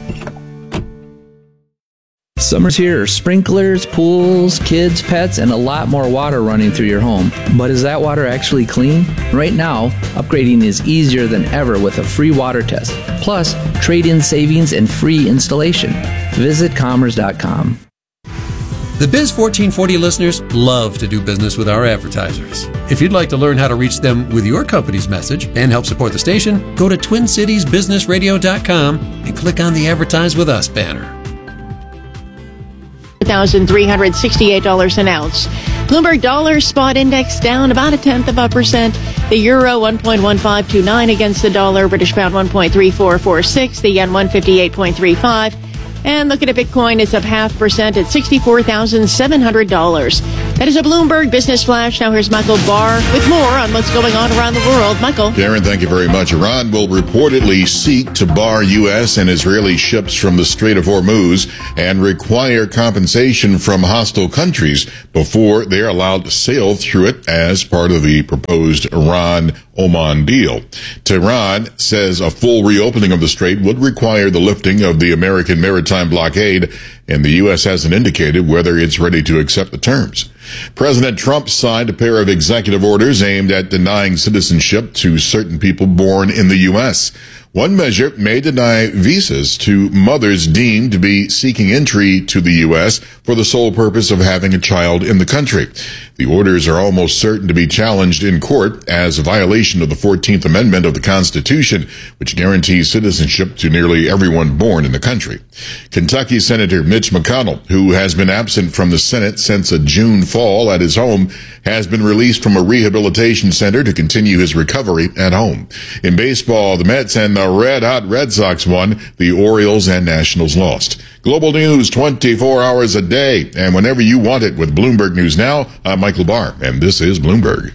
Summer's here. Sprinklers, pools, kids, pets, and a lot more water running through your home. But is that water actually clean? Right now, upgrading is easier than ever with a free water test. Plus, trade-in savings and free installation. Visit commerce dot com. The Biz fourteen forty listeners love to do business with our advertisers. If you'd like to learn how to reach them with your company's message and help support the station, go to twin cities business radio dot com and click on the Advertise With Us banner. one thousand three hundred sixty-eight dollars an ounce. Bloomberg Dollar Spot Index down about a tenth of a percent. The euro one point one five two nine against the dollar. British pound one point three four four six. The yen one fifty-eight point three five. And looking at Bitcoin, it's up half percent at sixty-four thousand seven hundred dollars. That is a Bloomberg Business Flash. Now here's Michael Barr with more on what's going on around the world. Michael. Darren, thank you very much. Iran will reportedly seek to bar U S and Israeli ships from the Strait of Hormuz and require compensation from hostile countries before they're allowed to sail through it as part of the proposed Iran-Oman deal. Tehran says a full reopening of the strait would require the lifting of the American maritime blockade, and the U S hasn't indicated whether it's ready to accept the terms. President Trump signed a pair of executive orders aimed at denying citizenship to certain people born in the U S. One measure may deny visas to mothers deemed to be seeking entry to the U S for the sole purpose of having a child in the country. The orders are almost certain to be challenged in court as a violation of the fourteenth Amendment of the Constitution, which guarantees citizenship to nearly everyone born in the country. Kentucky Senator Mitch McConnell, who has been absent from the Senate since a June fall at his home, has been released from a rehabilitation center to continue his recovery at home. In baseball, the Mets and the red-hot Red Sox won. The Orioles and Nationals lost. Global news twenty-four hours a day, and whenever you want it with Bloomberg News Now. I'm Michael Barr, and this is Bloomberg.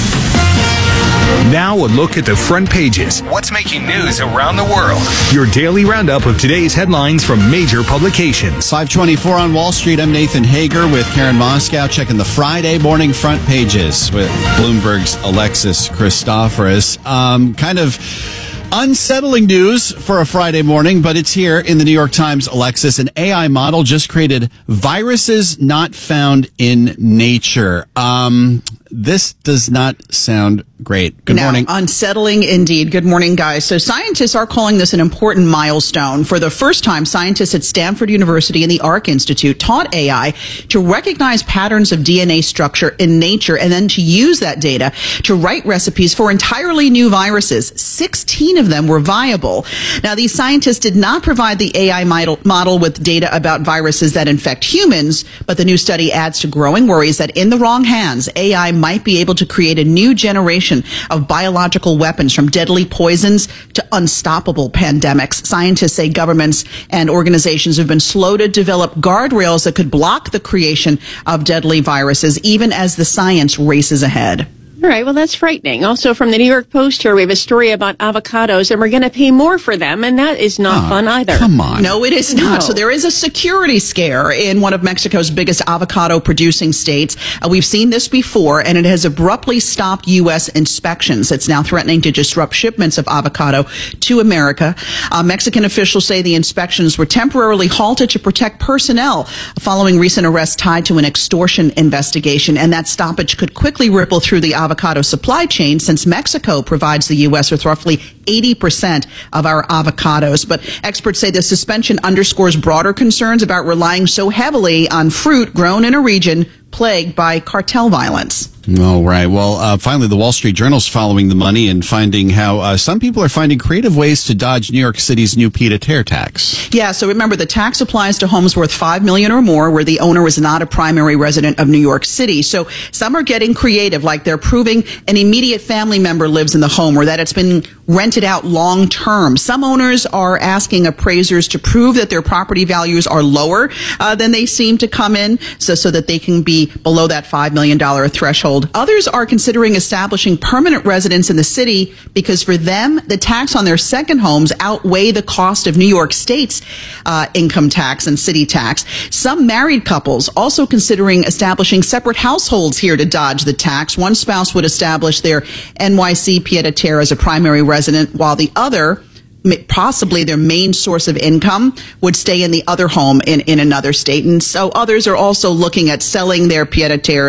Now a look at the front pages. What's making news around the world? Your daily roundup of today's headlines from major publications. five twenty-four on Wall Street. I'm Nathan Hager with Karen Moscow checking the Friday morning front pages with Bloomberg's Alexis Christoforous. Um, kind of unsettling news for a Friday morning, but it's here in the New York Times. Alexis, an A I model just created viruses not found in nature. Um, this does not sound great. Good no, morning. Unsettling indeed. Good morning, guys. So scientists are calling this an important milestone. For the first time, scientists at Stanford University and the Arc Institute taught A I to recognize patterns of D N A structure in nature and then to use that data to write recipes for entirely new viruses. sixteen of them were viable. Now, these scientists did not provide the A I model, model with data about viruses that infect humans, but the new study adds to growing worries that in the wrong hands, A I might be able to create a new generation of biological weapons, from deadly poisons to unstoppable pandemics. Scientists say governments and organizations have been slow to develop guardrails that could block the creation of deadly viruses, even as the science races ahead. All right, well, that's frightening. Also from the New York Post here, we have a story about avocados, and we're going to pay more for them, and that is not oh, fun either. Come on. No, it is not. No. So there is a security scare in one of Mexico's biggest avocado-producing states. Uh, we've seen this before, and it has abruptly stopped U S inspections. It's now threatening to disrupt shipments of avocado to America. Uh, Mexican officials say the inspections were temporarily halted to protect personnel following recent arrests tied to an extortion investigation, and that stoppage could quickly ripple through the avocado avocado supply chain, since Mexico provides the U S with roughly eighty percent of our avocados. But experts say the suspension underscores broader concerns about relying so heavily on fruit grown in a region plagued by cartel violence. All right. Well, uh, finally, the Wall Street Journal's following the money and finding how uh, some people are finding creative ways to dodge New York City's new pied-à-terre tax. Yeah. So remember, the tax applies to homes worth five million dollars or more where the owner is not a primary resident of New York City. So some are getting creative, like they're proving an immediate family member lives in the home or that it's been rented out long term. Some owners are asking appraisers to prove that their property values are lower uh, than they seem to come in, so so that they can be below that five million dollars threshold. Others are considering establishing permanent residence in the city because for them, the tax on their second homes outweigh the cost of New York State's uh, income tax and city tax. Some married couples also considering establishing separate households here to dodge the tax. One spouse would establish their N Y C pied-à-terre as a primary resident, while the other, possibly their main source of income, would stay in the other home in, in another state. And so others are also looking at selling their pied-à-terres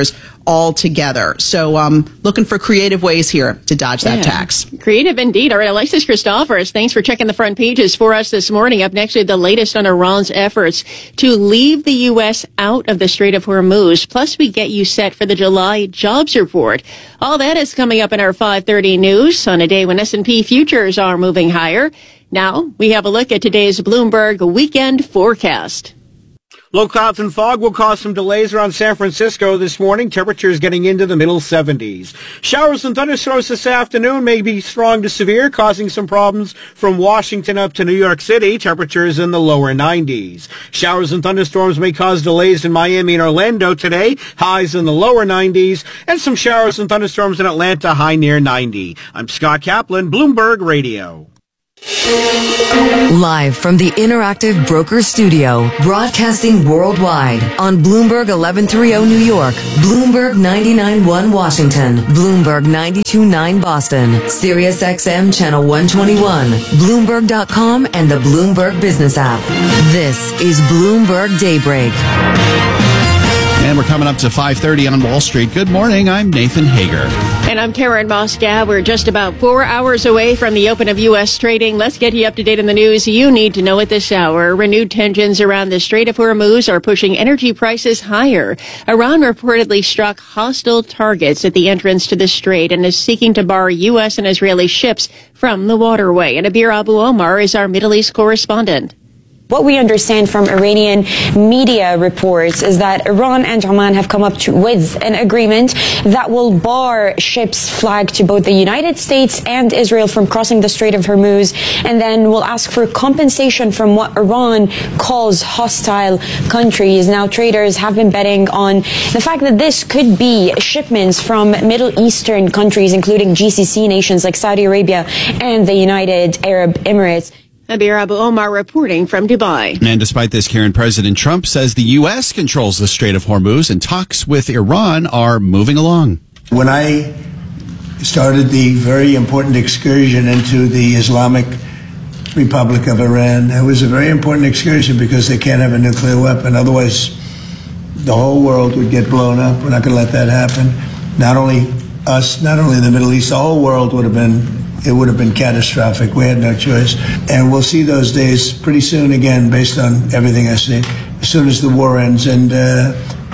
altogether. So um, looking for creative ways here to dodge that Yeah. tax. Creative indeed. All right, Alexis Christophorus, thanks for checking the front pages for us this morning. Up next, we have the latest on Iran's efforts to leave the U S out of the Strait of Hormuz. Plus, we get you set for the July jobs report. All that is coming up in our five thirty news on a day when S and P futures are moving higher. Now, we have a look at today's Bloomberg weekend forecast. Low clouds and fog will cause some delays around San Francisco this morning. Temperatures getting into the middle seventies. Showers and thunderstorms this afternoon may be strong to severe, causing some problems from Washington up to New York City. Temperatures in the lower nineties. Showers and thunderstorms may cause delays in Miami and Orlando today. Highs in the lower nineties. And some showers and thunderstorms in Atlanta, high near ninety. I'm Scott Kaplan, Bloomberg Radio. Live from the Interactive Broker Studio, broadcasting worldwide on Bloomberg eleven thirty New York, Bloomberg ninety-nine point one Washington, Bloomberg ninety-two point nine Boston, Sirius X M Channel one twenty-one, Bloomberg dot com, and the Bloomberg Business app. This is Bloomberg Daybreak. And we're coming up to five thirty on Wall Street. Good morning. I'm Nathan Hager. And I'm Karen Moscow. We're just about four hours away from the open of U S trading. Let's get you up to date on the news you need to know at this hour. Renewed tensions around the Strait of Hormuz are pushing energy prices higher. Iran reportedly struck hostile targets at the entrance to the strait and is seeking to bar U S and Israeli ships from the waterway. And Abir Abu Omar is our Middle East correspondent. What we understand from Iranian media reports is that Iran and Oman have come up to, with an agreement that will bar ships flagged to both the United States and Israel from crossing the Strait of Hormuz, and then will ask for compensation from what Iran calls hostile countries. Now, traders have been betting on the fact that this could be shipments from Middle Eastern countries, including G C C nations like Saudi Arabia and the United Arab Emirates. Abir Abu Omar reporting from Dubai. And despite this, Karen, President Trump says the U S controls the Strait of Hormuz and talks with Iran are moving along. When I started the very important excursion into the Islamic Republic of Iran, it was a very important excursion because they can't have a nuclear weapon. Otherwise, the whole world would get blown up. We're not going to let that happen. Not only us, not only the Middle East, the whole world would have been It would have been catastrophic. We had no choice. And we'll see those days pretty soon again, based on everything I see, as soon as the war ends. And uh,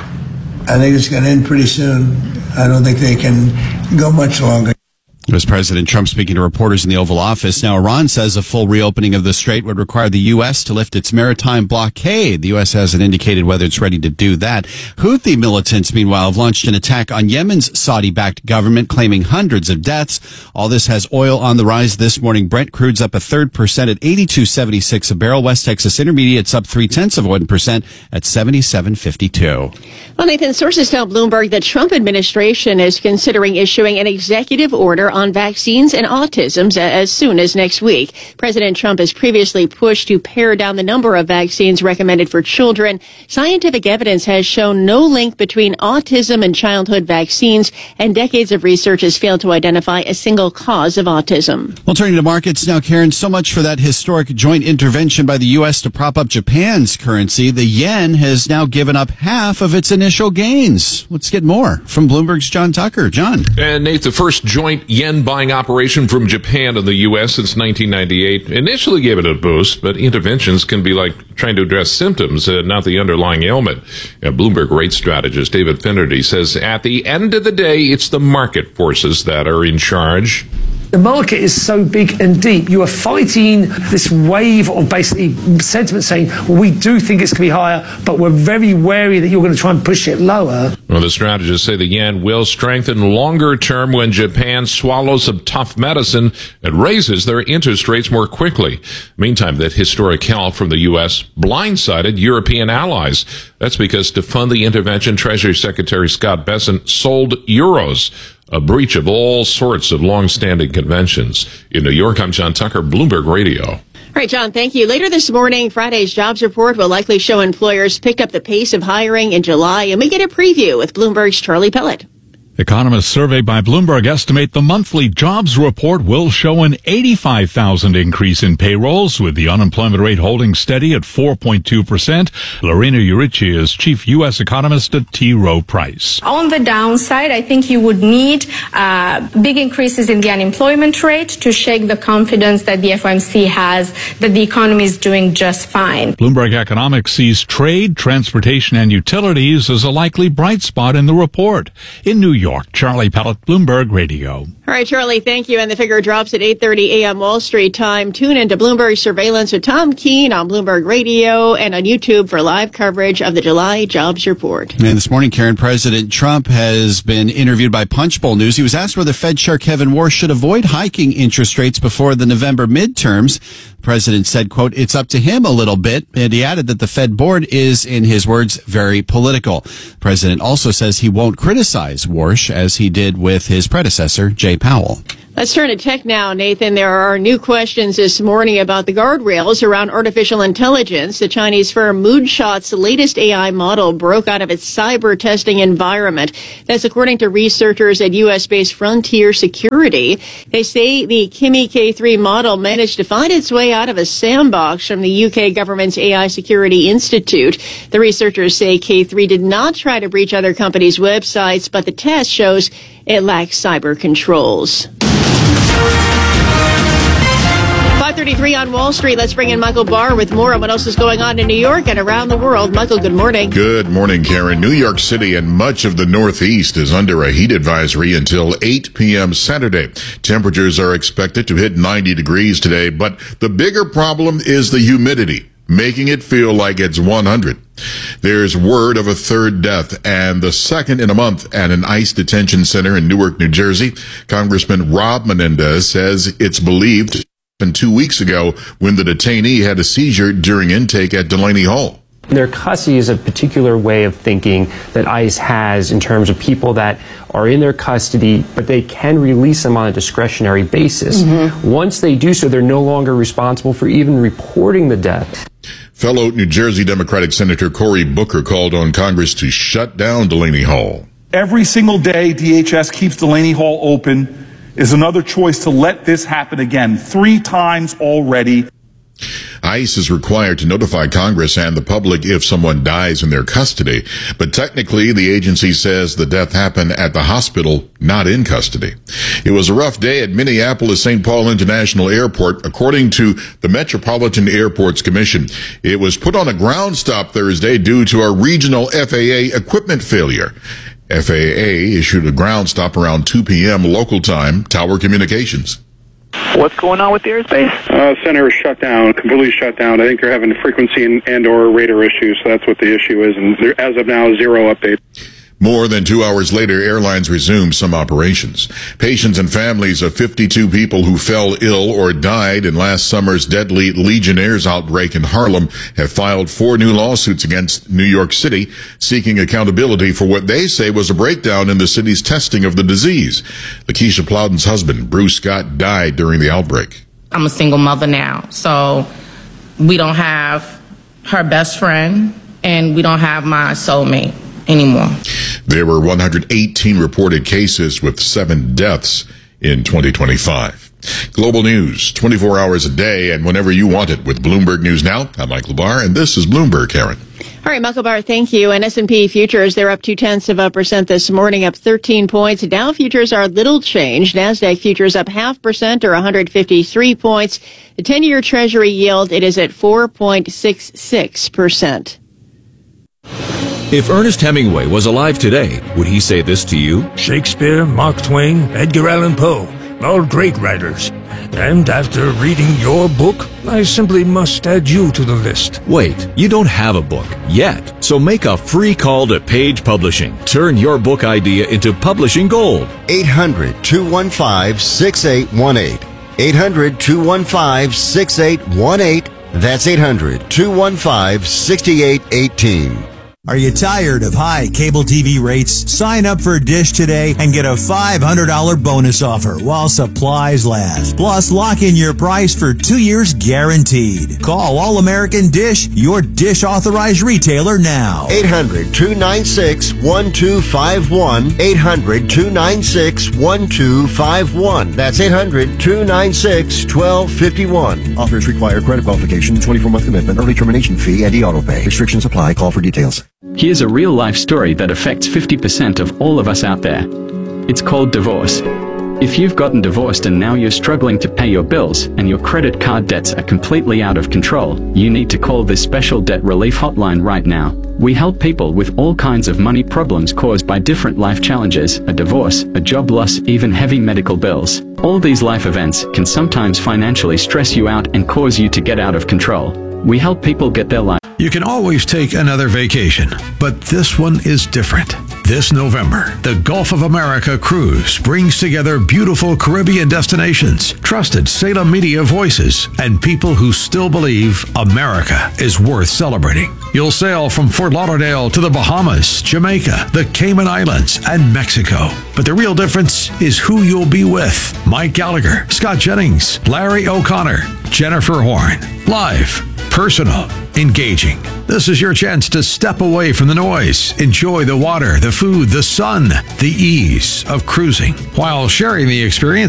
I think it's going to end pretty soon. I don't think they can go much longer. It was President Trump speaking to reporters in the Oval Office. Now, Iran says a full reopening of the strait would require the U S to lift its maritime blockade. The U S hasn't indicated whether it's ready to do that. Houthi militants, meanwhile, have launched an attack on Yemen's Saudi-backed government, claiming hundreds of deaths. All this has oil on the rise this morning. Brent crude's up a third percent at eighty-two seventy-six a barrel. West Texas Intermediate's up three-tenths of one percent at seventy-seven fifty-two. Well, Nathan, sources tell Bloomberg the Trump administration is considering issuing an executive order on vaccines and autism as soon as next week. President Trump has previously pushed to pare down the number of vaccines recommended for children. Scientific evidence has shown no link between autism and childhood vaccines, and decades of research has failed to identify a single cause of autism. Well, turning to markets now, Karen, so much for that historic joint intervention by the U S to prop up Japan's currency. The yen has now given up half of its initial gains. Let's get more from Bloomberg's John Tucker. John. And Nate, the first joint yen buying operation from Japan and the U S since nineteen ninety-eight initially gave it a boost, but interventions can be like trying to address symptoms, uh, not the underlying ailment. Uh, Bloomberg rate strategist David Finnerty says at the end of the day, it's the market forces that are in charge. The market is so big and deep. You are fighting this wave of basically sentiment saying, well, we do think it's going to be higher, but we're very wary that you're going to try and push it lower. Well, the strategists say the yen will strengthen longer term when Japan swallows some tough medicine and raises their interest rates more quickly. Meantime, that historic help from the U S blindsided European allies. That's because to fund the intervention, Treasury Secretary Scott Bessent sold euros, a breach of all sorts of long-standing conventions. In New York, I'm John Tucker, Bloomberg Radio. All right, John, thank you. Later this morning, Friday's jobs report will likely show employers picked up the pace of hiring in July, and we get a preview with Bloomberg's Charlie Pellet. Economists surveyed by Bloomberg estimate the monthly jobs report will show an eighty-five thousand increase in payrolls, with the unemployment rate holding steady at four point two percent. Lorena Urici is chief U S economist at T. Rowe Price. On the downside, I think you would need uh, big increases in the unemployment rate to shake the confidence that the F O M C has that the economy is doing just fine. Bloomberg Economics sees trade, transportation, and utilities as a likely bright spot in the report. In New York, Charlie Pellet, Bloomberg Radio. All right, Charlie, thank you. And the figure drops at eight thirty a.m. Wall Street time. Tune into Bloomberg Surveillance with Tom Keene on Bloomberg Radio and on YouTube for live coverage of the July jobs report. And this morning, Karen, President Trump has been interviewed by Punchbowl News. He was asked whether Fed Chair Kevin Warsh should avoid hiking interest rates before the November midterms. The president said, quote, "It's up to him a little bit." And he added that the Fed board is, in his words, very political. The president also says he won't criticize Warsh as he did with his predecessor, Jay Powell. Let's turn to tech now, Nathan. There are new questions this morning about the guardrails around artificial intelligence. The Chinese firm Moonshot's latest A I model broke out of its cyber testing environment. That's according to researchers at U S-based Frontier Security. They say the Kimi K three model managed to find its way out of a sandbox from the U K government's A I Security Institute. The researchers say K three did not try to breach other companies' websites, but the test shows it lacks cyber controls. five thirty-three on Wall Street. Let's bring in Michael Barr with more on what else is going on in New York and around the world. Michael, good morning. Good morning, Karen. New York City and much of the Northeast is under a heat advisory until eight p.m. Saturday. Temperatures are expected to hit ninety degrees today, but the bigger problem is the humidity, making it feel like it's one hundred. There's word of a third death and the second in a month at an ICE detention center in Newark, New Jersey. Congressman Rob Menendez says it's believed happened two weeks ago when the detainee had a seizure during intake at Delaney Hall. Their custody is a particular way of thinking that ICE has in terms of people that are in their custody, but they can release them on a discretionary basis. Mm-hmm. Once they do so, they're no longer responsible for even reporting the death. Fellow New Jersey Democratic Senator Cory Booker called on Congress to shut down Delaney Hall. Every single day D H S keeps Delaney Hall open is another choice to let this happen again. Three times already. ICE is required to notify Congress and the public if someone dies in their custody, but technically the agency says the death happened at the hospital, not in custody. It was a rough day at Minneapolis Saint Paul International Airport, according to the Metropolitan Airports Commission. It was put on a ground stop Thursday due to a regional F A A equipment failure. F A A issued a ground stop around two p.m. local time, Tower Communications. What's going on with the airspace? Uh, center is shut down, completely shut down. I think they're having frequency and, and or radar issues, so that's what the issue is. And there, as of now, zero update. More than two hours later, airlines resumed some operations. Patients and families of fifty-two people who fell ill or died in last summer's deadly Legionnaires outbreak in Harlem have filed four new lawsuits against New York City, seeking accountability for what they say was a breakdown in the city's testing of the disease. Lakeisha Plowden's husband, Bruce Scott, died during the outbreak. I'm a single mother now, so we don't have her best friend, and we don't have my soulmate anymore. There were one hundred eighteen reported cases with seven deaths in twenty twenty-five. Global news, twenty-four hours a day and whenever you want it with Bloomberg News Now. I'm Michael Barr, and this is Bloomberg, Karen. All right, Michael Barr, thank you. And S and P futures, they're up two-tenths of a percent this morning, up thirteen points. Dow futures are little changed. NASDAQ futures up half percent or one hundred fifty-three points. The ten-year Treasury yield, it is at four point six six percent. If Ernest Hemingway was alive today, would he say this to you? Shakespeare, Mark Twain, Edgar Allan Poe, all great writers. And after reading your book, I simply must add you to the list. Wait, you don't have a book yet. So make a free call to Page Publishing. Turn your book idea into publishing gold. eight hundred, two one five, six eight one eight. eight hundred, two one five, six eight one eight. That's eight hundred, two one five, six eight one eight. Are you tired of high cable T V rates? Sign up for Dish today and get a five hundred dollars bonus offer while supplies last. Plus, lock in your price for two years guaranteed. Call All American Dish, your Dish authorized retailer now. eight hundred, two nine six, one two five one. eight hundred, two nine six, one two five one. That's eight hundred, two nine six, one two five one. Offers require credit qualification, twenty-four month commitment, early termination fee, and e-auto pay. Restrictions apply. Call for details. Here's a real-life story that affects fifty percent of all of us out there. It's called divorce. If you've gotten divorced and now you're struggling to pay your bills and your credit card debts are completely out of control, you need to call this special debt relief hotline right now. We help people with all kinds of money problems caused by different life challenges, a divorce, a job loss, even heavy medical bills. All these life events can sometimes financially stress you out and cause you to get out of control. We help people get their life. You can always take another vacation, but this one is different. This November, the Gulf of America Cruise brings together beautiful Caribbean destinations, trusted Salem media voices, and people who still believe America is worth celebrating. You'll sail from Fort Lauderdale to the Bahamas, Jamaica, the Cayman Islands, and Mexico. But the real difference is who you'll be with. Mike Gallagher, Scott Jennings, Larry O'Connor, Jennifer Horn. Live, personal, engaging. This is your chance to step away from the noise, enjoy the water, the food, the sun, the ease of cruising, while sharing the experience